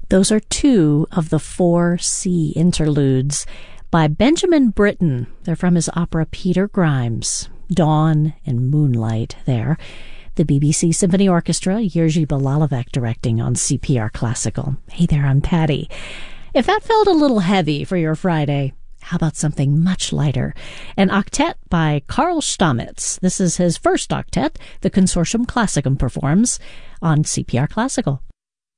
Those are two of the 4 sea interludes by Benjamin Britten. They're from his opera Peter Grimes. Dawn and Moonlight there. The BBC Symphony Orchestra, Jerzy Balalavec directing on CPR Classical. Hey there, I'm Patty. If that felt a little heavy for your Friday, how about something much lighter? An octet by Karl Stamitz. This is his first octet the Consortium Classicum performs on CPR Classical.